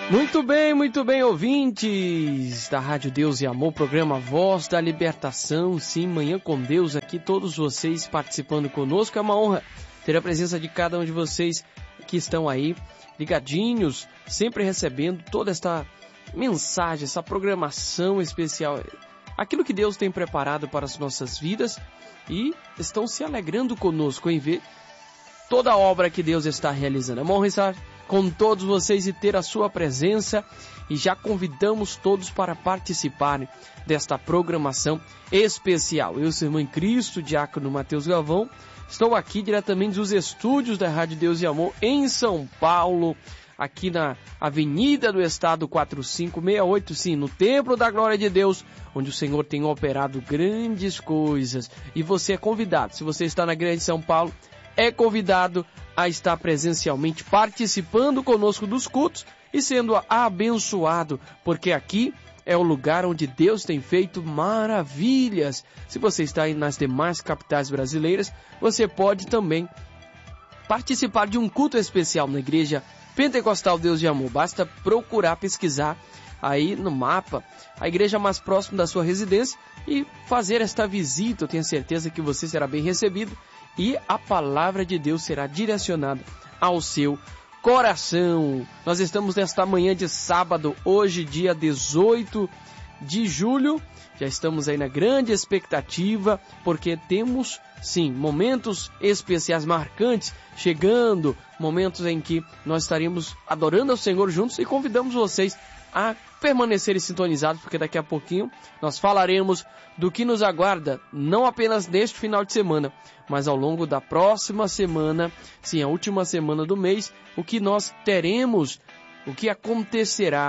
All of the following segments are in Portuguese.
Muito bem, ouvintes da Rádio Deus e Amor, programa Voz da Libertação, sim, Manhã com Deus, aqui todos vocês participando conosco, é uma honra ter a presença de cada um de vocês que estão aí, ligadinhos, sempre recebendo toda esta mensagem, essa programação especial, aquilo que Deus tem preparado para as nossas vidas e estão se alegrando conosco em ver toda a obra que Deus está realizando. É uma honra estar com todos vocês e ter a sua presença, e já convidamos todos para participarem desta programação especial. Eu, seu irmão em Cristo, diácono Mateus Galvão, estou aqui diretamente dos estúdios da Rádio Deus e Amor em São Paulo, aqui na Avenida do Estado 4568, sim, no Templo da Glória de Deus, onde o Senhor tem operado grandes coisas. E você é convidado, se você está na Grande São Paulo, é convidado a estar presencialmente participando conosco dos cultos e sendo abençoado, porque aqui é o lugar onde Deus tem feito maravilhas. Se você está aí nas demais capitais brasileiras, você pode também participar de um culto especial na Igreja Pentecostal Deus de Amor. Basta procurar, pesquisar aí no mapa a igreja mais próxima da sua residência e fazer esta visita. Eu tenho certeza que você será bem recebido e a palavra de Deus será direcionada ao seu coração. Nós estamos nesta manhã de sábado, hoje dia 18 de julho. Já estamos aí na grande expectativa, porque temos, sim, momentos especiais, marcantes, chegando, momentos em que nós estaremos adorando ao Senhor juntos e convidamos vocês a permanecerem sintonizados, porque daqui a pouquinho nós falaremos do que nos aguarda, não apenas neste final de semana, mas ao longo da próxima semana, sim, a última semana do mês, o que nós teremos, o que acontecerá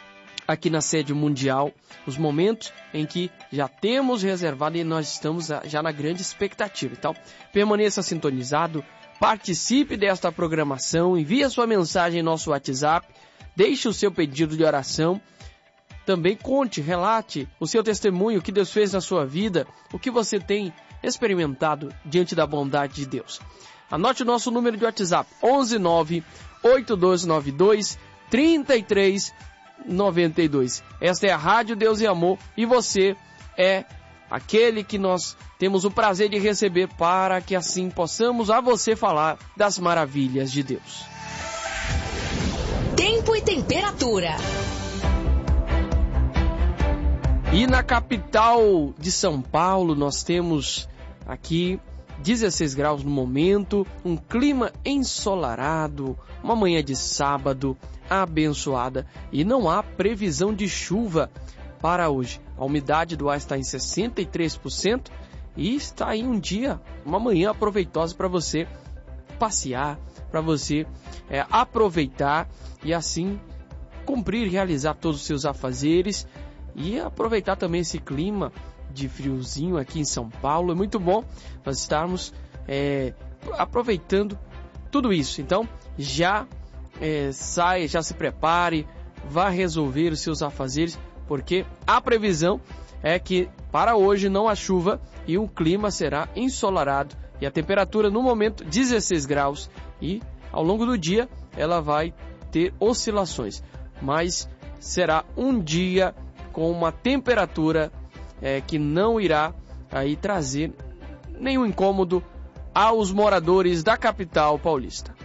aqui na sede mundial, os momentos em que já temos reservado e nós estamos já na grande expectativa. Então, permaneça sintonizado, participe desta programação, envie a sua mensagem em nosso WhatsApp, deixe o seu pedido de oração, também conte, relate o seu testemunho, o que Deus fez na sua vida, o que você tem experimentado diante da bondade de Deus. Anote o nosso número de WhatsApp, 119-8292-3392. Esta é a Rádio Deus e Amor e você é aquele que nós temos o prazer de receber para que assim possamos a você falar das maravilhas de Deus. Tempo e temperatura. E na capital de São Paulo nós temos aqui 16 graus no momento, um clima ensolarado, uma manhã de sábado abençoada e não há previsão de chuva para hoje. A umidade do ar está em 63% e está aí um dia, uma manhã proveitosa para você passear, para você aproveitar e assim cumprir e realizar todos os seus afazeres e aproveitar também esse clima de friozinho aqui em São Paulo. É muito bom nós estarmos aproveitando tudo isso. Então já já se prepare, vá resolver os seus afazeres, porque a previsão é que para hoje não há chuva e o clima será ensolarado e a temperatura no momento 16 graus e ao longo do dia ela vai ter oscilações, mas será um dia com uma temperatura que não irá aí trazer nenhum incômodo aos moradores da capital paulista.